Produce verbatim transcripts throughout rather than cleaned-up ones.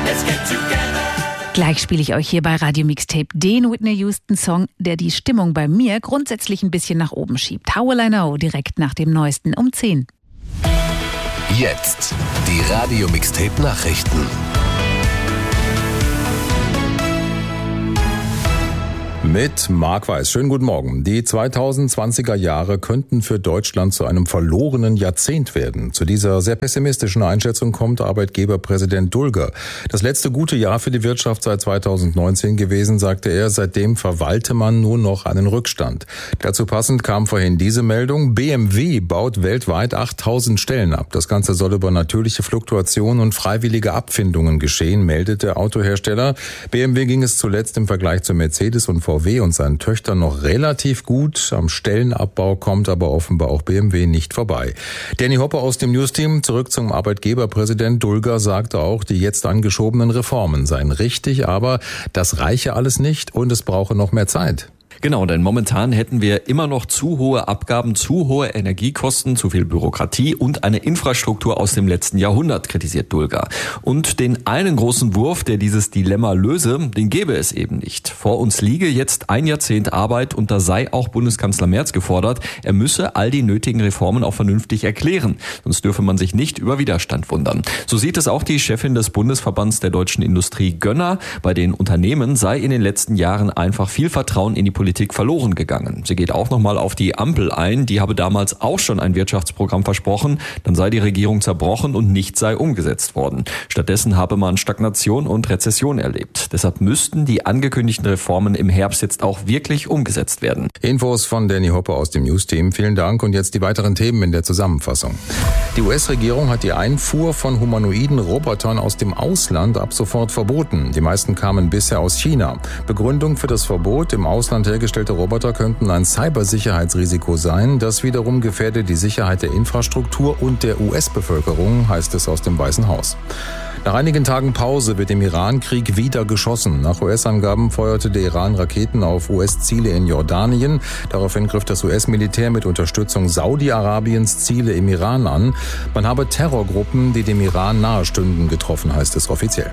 Gleich spiele ich euch hier bei Radio Mixtape den Whitney Houston-Song, der die Stimmung bei mir grundsätzlich ein bisschen nach oben schiebt. How Will I Know, direkt nach dem Neuesten um zehn. Jetzt die Radio Mixtape Nachrichten. Mit Marc Weiß. Schönen guten Morgen. Die zweitausendzwanziger Jahre könnten für Deutschland zu einem verlorenen Jahrzehnt werden. Zu dieser sehr pessimistischen Einschätzung kommt Arbeitgeberpräsident Dulger. Das letzte gute Jahr für die Wirtschaft sei zweitausendneunzehn gewesen, sagte er. Seitdem verwalte man nur noch einen Rückstand. Dazu passend kam vorhin diese Meldung. B M W baut weltweit achttausend Stellen ab. Das Ganze soll über natürliche Fluktuation und freiwillige Abfindungen geschehen, meldet der Autohersteller. B M W ging es zuletzt im Vergleich zu Mercedes und V W und seinen Töchtern noch relativ gut. Am Stellenabbau kommt aber offenbar auch B M W nicht vorbei. Danny Hopper aus dem Newsteam, zurück zum Arbeitgeberpräsident Dulger, sagte auch, die jetzt angeschobenen Reformen seien richtig, aber das reiche alles nicht und es brauche noch mehr Zeit. Genau, denn momentan hätten wir immer noch zu hohe Abgaben, zu hohe Energiekosten, zu viel Bürokratie und eine Infrastruktur aus dem letzten Jahrhundert, kritisiert Dulger. Und den einen großen Wurf, der dieses Dilemma löse, den gäbe es eben nicht. Vor uns liege jetzt ein Jahrzehnt Arbeit und da sei auch Bundeskanzler Merz gefordert, er müsse all die nötigen Reformen auch vernünftig erklären. Sonst dürfe man sich nicht über Widerstand wundern. So sieht es auch die Chefin des Bundesverbands der deutschen Industrie Gönner. Bei den Unternehmen sei in den letzten Jahren einfach viel Vertrauen in die Politik Politik verloren gegangen. Sie geht auch nochmal auf die Ampel ein. Die habe damals auch schon ein Wirtschaftsprogramm versprochen. Dann sei die Regierung zerbrochen und nichts sei umgesetzt worden. Stattdessen habe man Stagnation und Rezession erlebt. Deshalb müssten die angekündigten Reformen im Herbst jetzt auch wirklich umgesetzt werden. Infos von Danny Hopper aus dem News-Team. Vielen Dank und jetzt die weiteren Themen in der Zusammenfassung. Die U S-Regierung hat die Einfuhr von humanoiden Robotern aus dem Ausland ab sofort verboten. Die meisten kamen bisher aus China. Begründung für das Verbot: im Ausland hergestellte Roboter könnten ein Cybersicherheitsrisiko sein. Das wiederum gefährde die Sicherheit der Infrastruktur und der U S-Bevölkerung, heißt es aus dem Weißen Haus. Nach einigen Tagen Pause wird im Iran-Krieg wieder geschossen. Nach U S-Angaben feuerte der Iran Raketen auf U S-Ziele in Jordanien. Daraufhin griff das U S-Militär mit Unterstützung Saudi-Arabiens Ziele im Iran an. Man habe Terrorgruppen, die dem Iran nahestünden, getroffen, heißt es offiziell.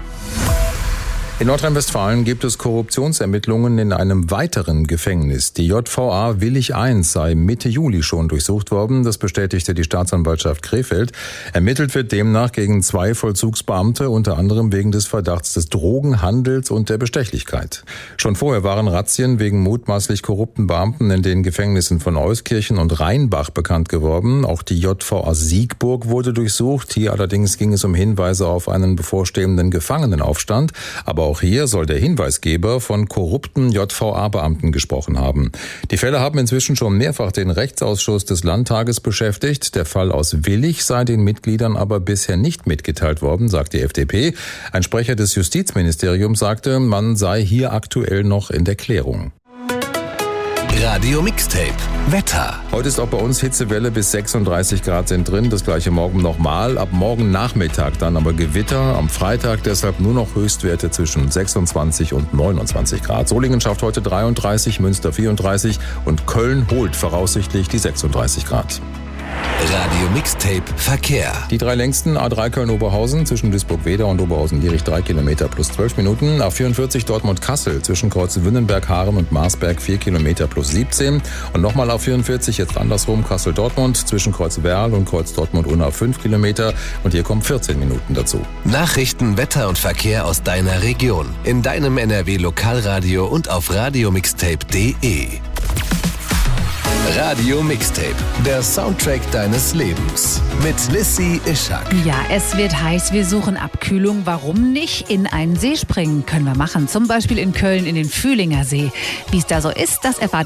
In Nordrhein-Westfalen gibt es Korruptionsermittlungen in einem weiteren Gefängnis. Die J V A Willich eins sei Mitte Juli schon durchsucht worden. Das bestätigte die Staatsanwaltschaft Krefeld. Ermittelt wird demnach gegen zwei Vollzugsbeamte, unter anderem wegen des Verdachts des Drogenhandels und der Bestechlichkeit. Schon vorher waren Razzien wegen mutmaßlich korrupten Beamten in den Gefängnissen von Euskirchen und Rheinbach bekannt geworden. Auch die J V A Siegburg wurde durchsucht. Hier allerdings ging es um Hinweise auf einen bevorstehenden Gefangenenaufstand. Aber auch hier soll der Hinweisgeber von korrupten J V A-Beamten gesprochen haben. Die Fälle haben inzwischen schon mehrfach den Rechtsausschuss des Landtages beschäftigt. Der Fall aus Willich sei den Mitgliedern aber bisher nicht mitgeteilt worden, sagt die F D P. Ein Sprecher des Justizministeriums sagte, man sei hier aktuell noch in der Klärung. Radio Mixtape Wetter. Heute ist auch bei uns Hitzewelle, bis sechsunddreißig Grad sind drin. Das gleiche morgen nochmal. Ab morgen Nachmittag dann aber Gewitter. Am Freitag deshalb nur noch Höchstwerte zwischen sechsundzwanzig und neunundzwanzig Grad. Solingen schafft heute dreiunddreißig, Münster vierunddreißig und Köln holt voraussichtlich die sechsunddreißig Grad. Radio Mixtape Verkehr. Die drei längsten: A drei Köln-Oberhausen zwischen Duisburg-Wedau und Oberhausen-Lierich drei Kilometer plus zwölf Minuten. A vierundvierzig Dortmund-Kassel zwischen Kreuzen-Wünnenberg, Haaren und Marsberg vier Kilometer plus siebzehn. Und nochmal A vierundvierzig, jetzt andersrum, Kassel-Dortmund zwischen Kreuz-Werl und Kreuz-Dortmund-Unna fünf Kilometer. Und hier kommen vierzehn Minuten dazu. Nachrichten, Wetter und Verkehr aus deiner Region. In deinem N R W-Lokalradio und auf radiomixtape punkt de. Radio Mixtape, der Soundtrack deines Lebens. Mit Lissy Ischak. Ja, es wird heiß, wir suchen Abkühlung. Warum nicht in einen See springen? Können wir machen, zum Beispiel in Köln in den Fühlinger See. Wie es da so ist, das erfahrt